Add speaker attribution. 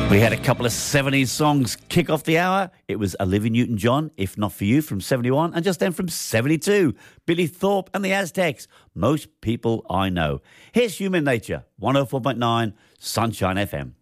Speaker 1: We had a couple of 70s songs kick off the hour. It was Olivia Newton-John, If Not For You, from 71, and just then from 72, Billy Thorpe and the Aztecs, Most People I Know. Here's Human Nature, 104.9 Sunshine FM.